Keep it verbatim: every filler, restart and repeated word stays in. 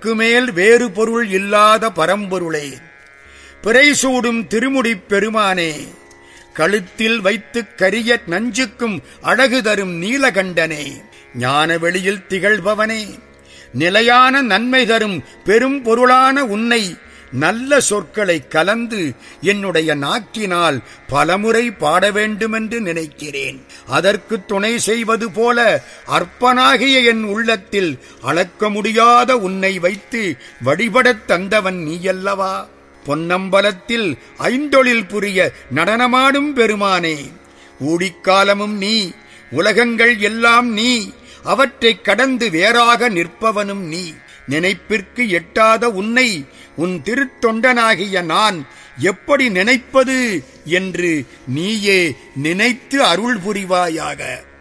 உனக்கு மேல் வேறு பொருள் இல்லாத பரம்பொருளே, பிறைசூடும் திருமுடிப் பெருமானே, கழுத்தில் வைத்துக் கரிய நஞ்சுக்கும் அழகு தரும் நீலகண்டனே, ஞான வெளியில் திகழ்பவனே, நிலையான நன்மை தரும் பெரும் பொருளான உன்னை நல்ல சொற்களை கலந்து என்னுடைய நாக்கினால் பலமுறை பாட வேண்டுமென்று நினைக்கிறேன். அதற்கு துணை செய்வது போல அற்பனாகிய என் உள்ளத்தில் அளக்க முடியாத உன்னை வைத்து வழிபடத் தந்தவன் நீயல்லவா? பொன்னம்பலத்தில் ஐந்தொழில் புரிய நடனமாடும் பெருமானே, ஊழிக்காலமும் நீ, உலகங்கள் எல்லாம் நீ, அவற்றைக் கடந்து வேறாக நிற்பவனும் நீ. நினைப்பிற்கு எட்டாத உன்னை உன் திருத்தொண்டனாகிய நான் எப்படி நினைப்பது என்று நீயே நினைத்து அருள் புரிவாயாக.